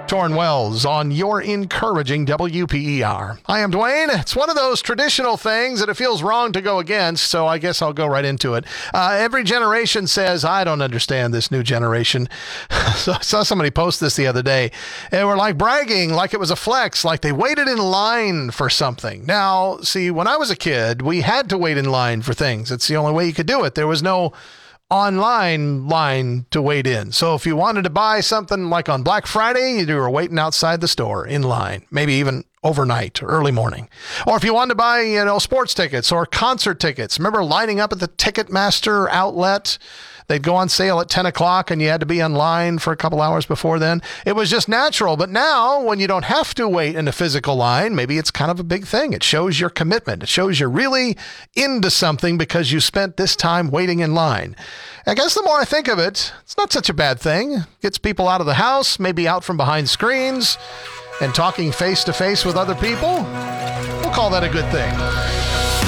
Torrin Wells on your encouraging WPER. I am Dwayne. It's one of those traditional things that it feels wrong to go against, so I guess I'll go right into it. Every generation says, I don't understand this new generation. So I saw somebody post this the other day. They were like bragging, like it was a flex, like they waited in line for something. Now, see, when I was a kid, we had to wait in line for things. It's the only way you could do it. There was no online line to wait in. So if you wanted to buy something like on Black Friday, you were waiting outside the store in line, maybe even overnight or early morning. Or if you wanted to buy, sports tickets or concert tickets, remember lining up at the Ticketmaster outlet? They'd go on sale at 10 o'clock and you had to be online for a couple hours before then. It was just natural. But now when you don't have to wait in a physical line, maybe it's kind of a big thing. It shows your commitment. It shows you're really into something because you spent this time waiting in line. I guess the more I think of it, it's not such a bad thing. Gets people out of the house, maybe out from behind screens and talking face to face with other people. We'll call that a good thing.